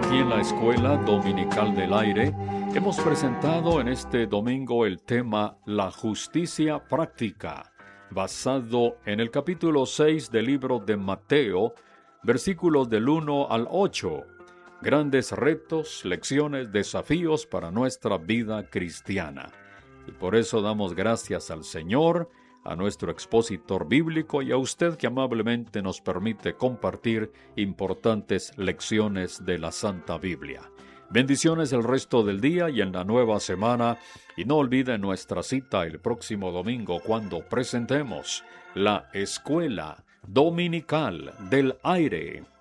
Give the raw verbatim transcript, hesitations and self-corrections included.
Aquí en la Escuela Dominical del Aire hemos presentado en este domingo el tema La Justicia Práctica, basado en el capítulo seis del libro de Mateo, versículos del uno al ocho. Grandes retos, lecciones, desafíos para nuestra vida cristiana. Y por eso damos gracias al Señor, a nuestro expositor bíblico y a usted que amablemente nos permite compartir importantes lecciones de la Santa Biblia. Bendiciones el resto del día y en la nueva semana, y no olviden nuestra cita el próximo domingo cuando presentemos la Escuela Dominical del Aire.